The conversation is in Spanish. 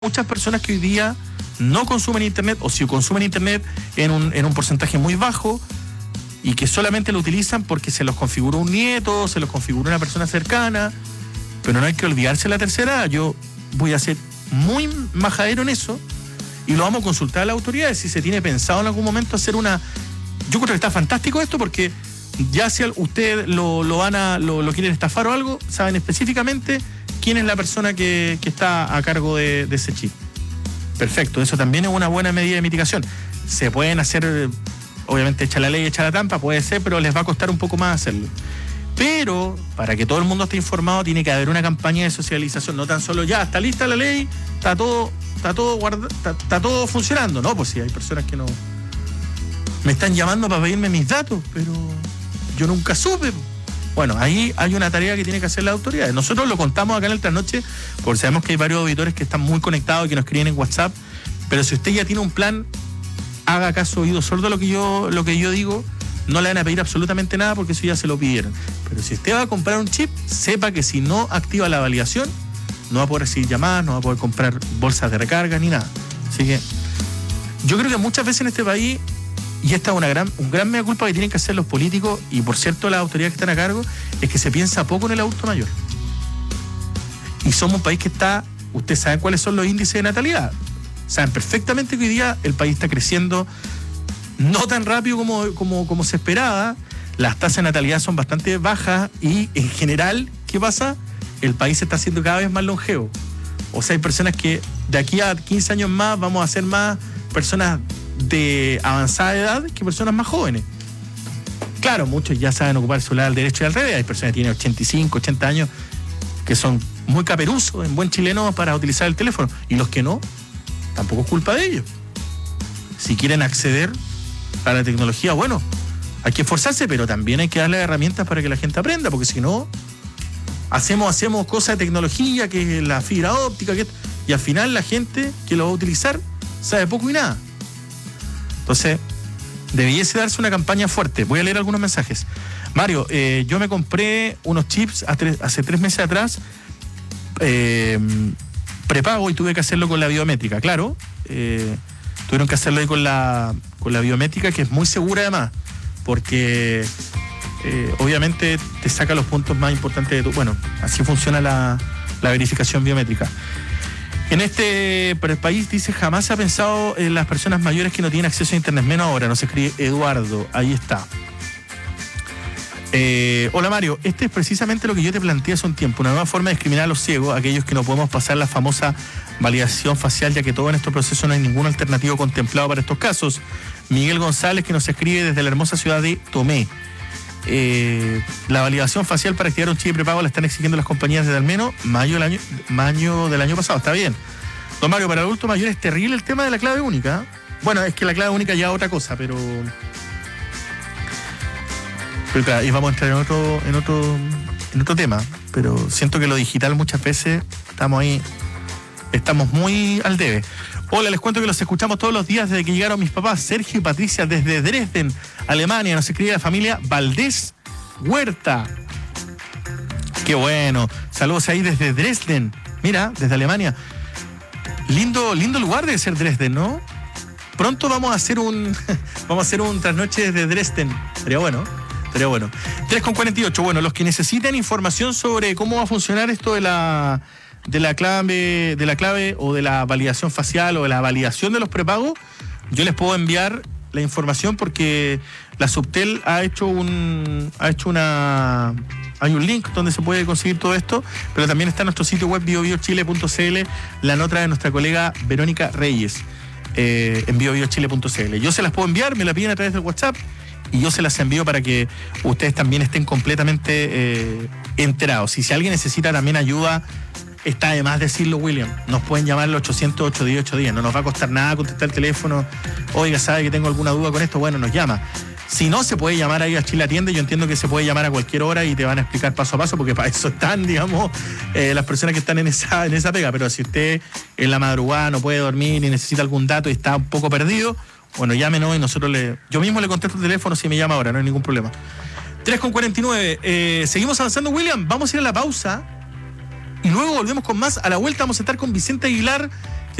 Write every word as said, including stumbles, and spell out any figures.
muchas personas que hoy día no consumen internet, o si consumen internet en un, en un porcentaje muy bajo, y que solamente lo utilizan porque se los configuró un nieto, se los configuró una persona cercana. Pero no hay que olvidarse de la tercera. Yo voy a ser muy majadero en eso y lo vamos a consultar a las autoridades si se tiene pensado en algún momento hacer una... Yo creo que está fantástico esto, porque ya si ustedes lo, lo van a lo, lo quieren estafar o algo, saben específicamente quién es la persona que, que está a cargo de, de ese chip. Perfecto, eso también es una buena medida de mitigación. Se pueden hacer, obviamente echa la ley, echa la trampa, puede ser, pero les va a costar un poco más hacerlo. Pero para que todo el mundo esté informado tiene que haber una campaña de socialización, no tan solo ya está lista la ley, está todo, está todo guarda, está, está todo funcionando. No, pues sí, hay personas que no me están llamando para pedirme mis datos, pero yo nunca supe. Bueno, ahí hay una tarea que tiene que hacer las autoridades. Nosotros lo contamos acá en el Trasnoche, porque sabemos que hay varios auditores que están muy conectados y que nos escriben en WhatsApp, pero si usted ya tiene un plan, haga caso oído sordo a lo que yo, lo que yo digo. No le van a pedir absolutamente nada porque eso ya se lo pidieron. Pero si usted va a comprar un chip, sepa que si no activa la validación, no va a poder recibir llamadas, no va a poder comprar bolsas de recarga ni nada. Así que yo creo que muchas veces en este país, y esta es una gran, un gran mea culpa que tienen que hacer los políticos y por cierto las autoridades que están a cargo, es que se piensa poco en el adulto mayor. Y somos un país que está, ustedes saben cuáles son los índices de natalidad. Saben perfectamente que hoy día el país está creciendo no tan rápido como, como, como se esperaba. Las tasas de natalidad son bastante bajas y en general, ¿qué pasa? El país se está haciendo cada vez más longevo. O sea, hay personas que de aquí a quince años más vamos a ser más personas de avanzada edad que personas más jóvenes. Claro, muchos ya saben ocupar el celular al derecho y al revés. Hay personas que tienen ochenta y cinco, ochenta años que son muy caperuzos en buen chileno para utilizar el teléfono. Y los que no, tampoco es culpa de ellos. Si quieren acceder a la tecnología, bueno, hay que esforzarse, pero también hay que darle herramientas para que la gente aprenda, porque si no, hacemos, hacemos cosas de tecnología, que es la fibra óptica, que, y al final la gente que lo va a utilizar sabe poco y nada. Entonces, debiese darse una campaña fuerte. Voy a leer algunos mensajes. Mario, eh, yo me compré unos chips hace, hace tres meses atrás, eh, prepago, y tuve que hacerlo con la biométrica, claro. Eh, tuvieron que hacerlo ahí con la, con la biométrica, que es muy segura además, porque eh, obviamente te saca los puntos más importantes de tu... Bueno, así funciona la, la verificación biométrica. En este país, dice, jamás se ha pensado en las personas mayores que no tienen acceso a internet, menos ahora, nos escribe Eduardo, ahí está. Eh, hola Mario, este es precisamente lo que yo te planteé hace un tiempo, una nueva forma de discriminar a los ciegos, aquellos que no podemos pasar la famosa validación facial, ya que todo en estos procesos no hay ningún alternativo contemplado para estos casos. Miguel González, que nos escribe desde la hermosa ciudad de Tomé. Eh, la validación facial para activar un chip prepago la están exigiendo las compañías desde al menos mayo del año, mayo del año pasado. Está bien. Don Mario, para el adulto mayor es terrible el tema de la clave única. Bueno, es que la clave única ya es otra cosa, pero... Pero claro, y vamos a entrar en otro, en otro, en otro tema. Pero siento que lo digital muchas veces estamos ahí, estamos muy al debe. Hola, les cuento que los escuchamos todos los días desde que llegaron mis papás, Sergio y Patricia, desde Dresden, Alemania. Nos escribe la familia Valdés Huerta. Qué bueno. Saludos ahí desde Dresden. Mira, desde Alemania. Lindo, lindo lugar debe ser Dresden, ¿no? Pronto vamos a hacer un vamos a hacer un trasnoche desde Dresden. Sería bueno. Sería bueno. tres con cuarenta y ocho. Bueno, los que necesiten información sobre cómo va a funcionar esto de la de la clave, de la clave o de la validación facial o de la validación de los prepagos, yo les puedo enviar la información porque la Subtel ha hecho un ha hecho una hay un link donde se puede conseguir todo esto, pero también está en nuestro sitio web bio bio chile punto c l la nota de nuestra colega Verónica Reyes eh, en bio bio chile punto c l. Yo se las puedo enviar, me la piden a través del WhatsApp y yo se las envío para que ustedes también estén completamente eh, enterados. Y si alguien necesita también ayuda, está de más decirlo, William. Nos pueden llamar al ochocientos, ocho diez, ocho diez. No nos va a costar nada contestar el teléfono. Oiga, ¿sabe que tengo alguna duda con esto? Bueno, nos llama. Si no, se puede llamar ahí a Chile Atiende. Yo entiendo que se puede llamar a cualquier hora y te van a explicar paso a paso, porque para eso están, digamos, eh, las personas que están en esa, en esa pega. Pero si usted en la madrugada no puede dormir y necesita algún dato y está un poco perdido, bueno, llámenos y nosotros le... Yo mismo le contesto el teléfono si me llama ahora, no hay ningún problema. tres con cuarenta y nueve. Eh, seguimos avanzando, William. Vamos a ir a la pausa. Y luego volvemos con más. A la vuelta vamos a estar con Vicente Aguilar,